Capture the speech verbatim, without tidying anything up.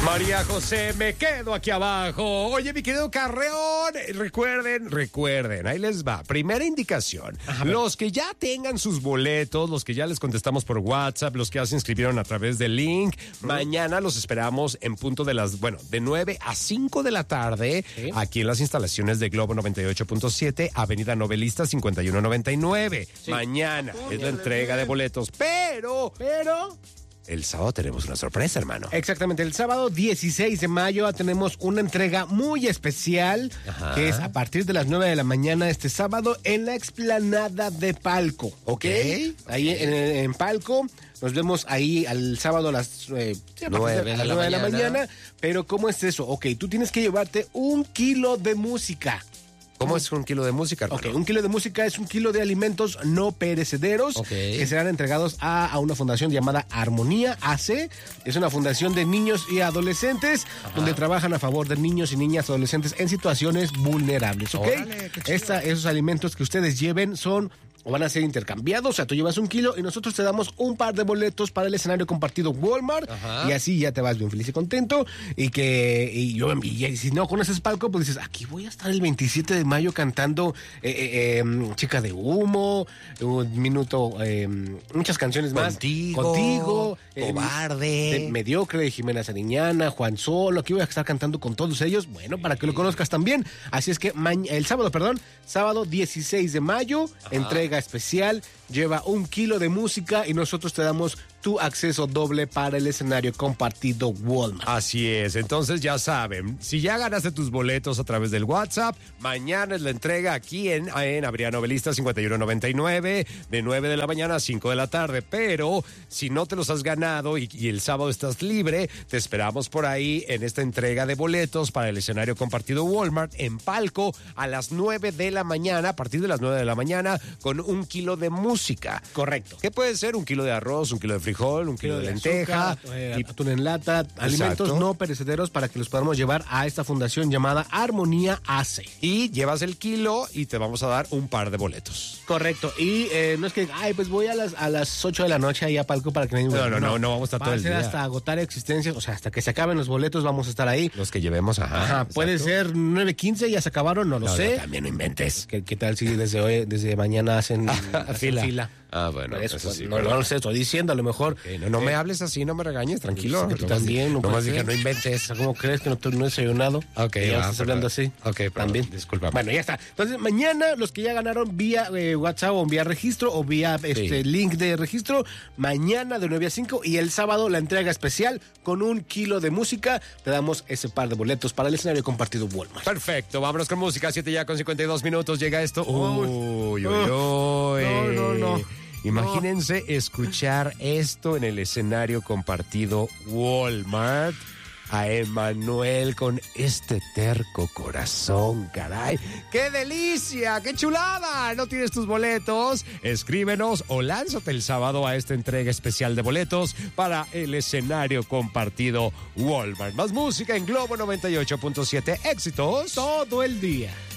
María José, me quedo aquí abajo. Oye, mi querido Carreón, recuerden, recuerden, ahí les va. Primera indicación, Ajá, los que ya tengan sus boletos, los que ya les contestamos por WhatsApp, los que ya se inscribieron a través del link, ¿Mm? mañana los esperamos en punto de las, bueno, de nueve a cinco de la tarde, ¿Sí? aquí en las instalaciones de Globo noventa y ocho punto siete, Avenida Novelista cincuenta y uno noventa y nueve. Sí. Mañana es la entrega de boletos, pero, pero... el sábado tenemos una sorpresa, hermano. Exactamente, el sábado dieciséis de mayo tenemos una entrega muy especial, Ajá. que es a partir de las nueve de la mañana este sábado en la explanada de Palco. Ok. ¿Okay? Ahí en, en Palco. Nos vemos ahí al sábado a las eh, nueve de, de la mañana. Pero ¿cómo es eso? Ok, tú tienes que llevarte un kilo de música. ¿Cómo es un kilo de música, hermano? Ok, un kilo de música es un kilo de alimentos no perecederos okay. que serán entregados a, a una fundación llamada Armonía A C. Es una fundación de niños y adolescentes Ajá. donde trabajan a favor de niños y niñas adolescentes en situaciones vulnerables, ¿ok? Órale, Esta, esos alimentos que ustedes lleven son... o van a ser intercambiados, o sea, tú llevas un kilo y nosotros te damos un par de boletos para el escenario compartido Walmart Ajá. y así ya te vas bien feliz y contento y que y yo y, y si no conoces Palco, pues dices, aquí voy a estar el veintisiete de mayo cantando eh, eh, eh, Chica de Humo, un minuto, eh, muchas canciones más. Contigo, Contigo, Cobarde, eh, Mediocre de Jimena Sariñana, Juan Solo, aquí voy a estar cantando con todos ellos, bueno, para que lo conozcas también. Así es que ma- el sábado, perdón, sábado dieciséis de mayo, Ajá. entrega especial, lleva un kilo de música y nosotros te damos tu acceso doble para el escenario compartido Walmart. Así es, entonces ya saben, si ya ganaste tus boletos a través del WhatsApp, mañana es la entrega aquí en, en Avenida Novelista cincuenta y uno noventa y nueve, de nueve de la mañana a cinco de la tarde, pero si no te los has ganado y, y el sábado estás libre, te esperamos por ahí en esta entrega de boletos para el escenario compartido Walmart en Palco a las nueve de la mañana, a partir de las nueve de la mañana, con un kilo de música. Correcto. ¿Qué puede ser? Un kilo de arroz, un kilo de frijol, un kilo de, de lenteja, azúcar, eh, y atún en lata, Exacto. alimentos no perecederos para que los podamos llevar a esta fundación llamada Armonía A C. Y llevas el kilo y te vamos a dar un par de boletos. Correcto. Y eh, no es que, ay, pues voy a las a las ocho de la noche ahí a Palco para que nadie me No, no, no, no vamos a estar Va todo a el ser día. hasta agotar existencias, o sea, hasta que se acaben los boletos vamos a estar ahí. Los que llevemos, ajá. Ajá, puede ser nueve quince, ya se acabaron, no lo no, sé. No, también no inventes. ¿Qué, qué tal si desde hoy, desde mañana hacen, hacen fila. fila? Ah, bueno, eso, eso pues, sí. No, pero... no lo sé, estoy diciendo, a lo mejor. Okay, no no eh, me hables así, no me regañes, tranquilo. Que tú también. No más dije, no inventes. ¿Cómo crees que no, no he desayunado? Ok, ya va, estás hablando así. Ok, perdón, también. Disculpa. Bueno, ya está. Entonces, mañana, los que ya ganaron vía eh, WhatsApp o vía registro o vía este sí. link de registro, mañana de nueve a cinco y el sábado la entrega especial con un kilo de música. Te damos ese par de boletos para el escenario compartido Walmart. Perfecto, vámonos con música. siete ya con cincuenta y dos minutos llega esto. Uy, uy, uy. No, no, no. Imagínense no. escuchar esto en el escenario compartido Walmart. A Emanuel con este terco corazón, caray. ¡Qué delicia! ¡Qué chulada! ¿No tienes tus boletos? Escríbenos o lánzate el sábado a esta entrega especial de boletos para el escenario compartido Walmart. Más música en Globo noventa y ocho punto siete. Éxitos todo el día.